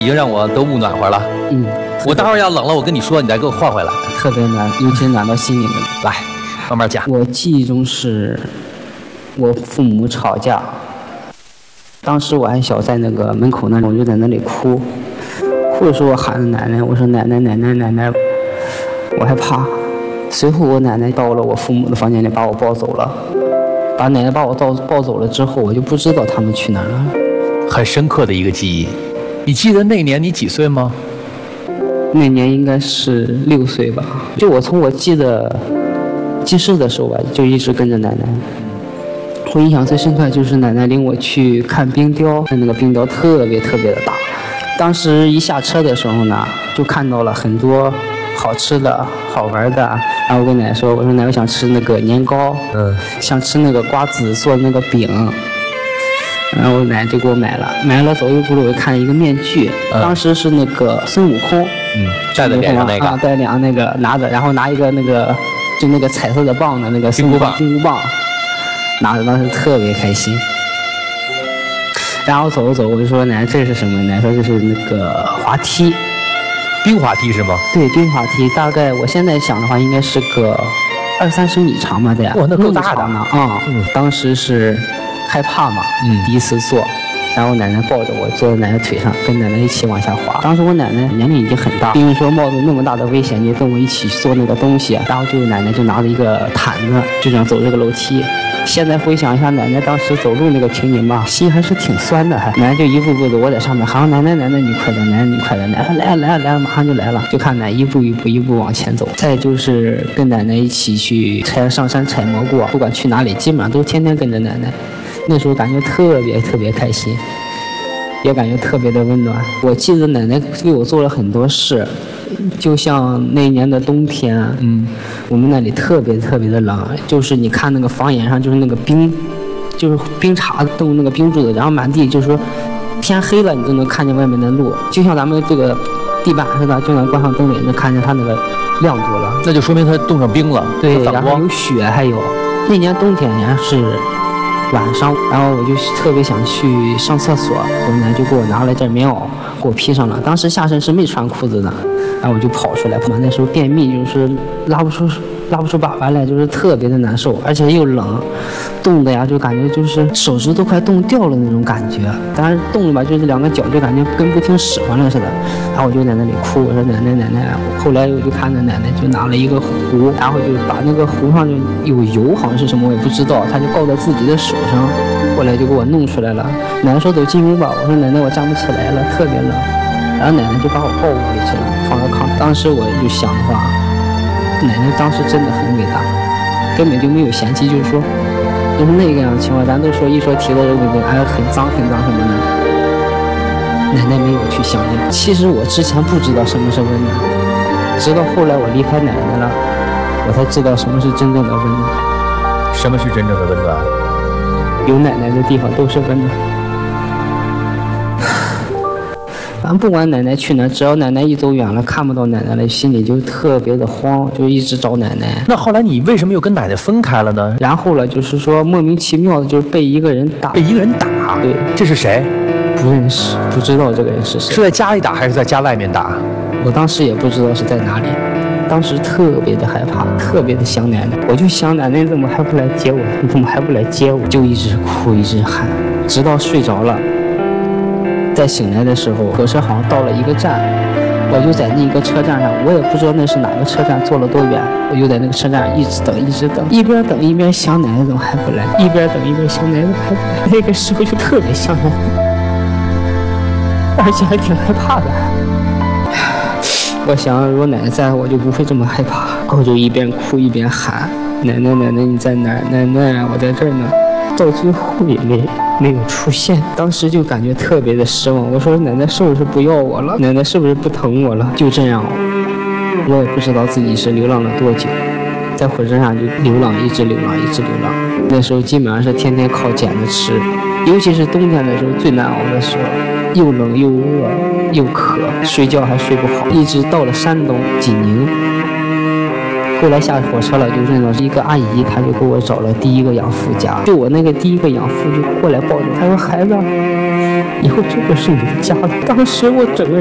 已经让我都捂暖和了。我待会儿要冷了，我跟你说，你再给我换回来。 特别暖，尤其暖到心里面。 来，慢慢讲。 我记忆中是我父母吵架，当时我还小，在那个门口那里，我就在那里哭。哭的时候我喊着奶奶，我说奶奶奶奶奶奶，我害怕。随后我奶奶到了我父母的房间里，把我抱走了。把奶奶把我抱走了之后，我就不知道他们去哪儿了。 很深刻的一个记忆。你记得那年你几岁吗？ 那年应该是6岁吧。就我从我记事的时候吧，就一直跟着奶奶。我印象最深刻就是奶奶领我去看冰雕，那个冰雕特别特别的大。当时一下车的时候呢，就看到了很多好吃的好玩的，然后我跟奶奶说，我说奶奶我想吃那个年糕，想吃那个瓜子做的那个饼，然后我奶奶就给我买了走一步路我就看一个面具，当时是那个孙悟空， 戴在脸上那个， 戴脸上那个拿着，然后拿一个那个就那个彩色的棒的那个金箍棒，拿着当时特别开心。然后走着走，我就说奶奶这是什么？奶奶说这是那个滑梯。 冰滑梯是吗？对， 冰滑梯，大概我现在想的话，应该是个20-30米长吧，对呀。 哇，那够大的呢啊！当时是害怕嘛，第一次坐，然后奶奶抱着我坐在奶奶腿上，跟奶奶一起往下滑。当时我奶奶年龄已经很大，因为说冒着那么大的危险，就跟我一起做那个东西，然后就奶奶就拿着一个毯子，就这样走这个楼梯。现在回想一下奶奶当时走路那个情景吧，心还是挺酸的。奶奶就一步步的，我在上面喊奶奶奶奶你快点，奶奶你快点，奶奶来了马上就来了。就看奶奶一步往前走。再就是跟奶奶一起去上山采蘑菇，不管去哪里，基本上都天天跟着奶奶。那时候感觉特别特别开心，也感觉特别的温暖。我记得奶奶为我做了很多事。就像那年的冬天，我们那里特别特别的冷，就是你看那个房檐上就是那个冰，就是冰碴冻那个冰柱子，然后满地就是说天黑了你就能看见外面的路，就像咱们这个地板似的，就能关上灯也能看见它那个亮度了。 那就说明它冻上冰了。 对，然后有雪，还有那年冬天也是晚上，然后我就特别想去上厕所，我奶奶就给我拿了件棉袄给我披上了。当时下身是没穿裤子的，然后我就跑出来。那时候便秘，就是拉不出粑粑来，就是特别的难受，而且又冷，冻的呀，就感觉就是手指都快冻掉了那种感觉。当然冻了吧，就是两个脚就感觉跟不听使唤了似的。然后我就在那里哭，我说奶奶奶奶。后来我就看着奶奶就拿了一个壶，然后就把那个壶上就有油，好像是什么我也不知道，她就倒在自己的手上。后来就给我弄出来了。奶奶说走进屋吧，我说奶奶我站不起来了，特别冷。然后奶奶就把我抱屋里去了，放到炕。当时我就想的话，奶奶当时真的很伟大，根本就没有嫌弃，就是说就是那个样的情况，咱都说一说提到这个问题，哎呀很脏什么的，奶奶没有去想那个。其实我之前不知道什么是温暖，直到后来我离开奶奶了，我才知道什么是真正的温暖。 什么是真正的温暖？ 有奶奶的地方都是温暖。反正不管奶奶去哪，只要奶奶一走远了，看不到奶奶了，心里就特别的慌，就一直找奶奶。 那后来你为什么又跟奶奶分开了呢？ 然后了，就是说莫名其妙的，就是被一个人打。 被一个人打？ 对， 这是谁？ 不认识，不知道这个人是谁。 是在家里打还是在家外面打？ 我当时也不知道是在哪里，当时特别的害怕，特别的想奶奶。我就想奶奶怎么还不来接我？你怎么还不来接我？就一直哭，一直喊，直到睡着了。再醒来的时候，火车好像到了一个站，我就在那个车站上，我也不知道那是哪个车站，坐了多远，我就在那个车站一直等，一边等一边想奶奶怎么还不来，一边等一边想奶奶怎么还不来。那个时候就特别想奶奶，而且还挺害怕的。我想如果奶奶在，我就不会这么害怕。我就一边哭一边喊奶奶奶奶你在哪儿？奶奶我在这儿呢。到最后也没有出现，当时就感觉特别的失望。我说奶奶是不是不要我了？奶奶是不是不疼我了？就这样，我也不知道自己是流浪了多久，在火车上就流浪，一直流浪。那时候基本上是天天靠捡着吃，尤其是冬天的时候最难熬的时候，又冷又饿又渴，睡觉还睡不好，一直到了山东济宁。后来下火车了，就认到一个阿姨，她就给我找了第一个养父家。就我那个第一个养父就过来抱着，她说孩子， 以后这个是你的家了。当时我整个